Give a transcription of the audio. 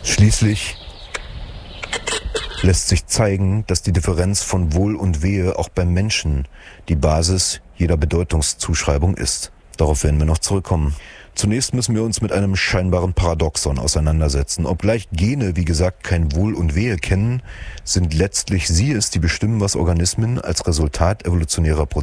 Schließlich lässt sich zeigen, dass die Differenz von Wohl und Wehe auch beim Menschen die Basis jeder Bedeutungszuschreibung ist. Darauf werden wir noch zurückkommen. Zunächst müssen wir uns mit einem scheinbaren Paradoxon auseinandersetzen. Obgleich Gene, wie gesagt, kein Wohl und Wehe kennen, sind letztlich sie es, die bestimmen, was Organismen als Resultat evolutionärer Prozesse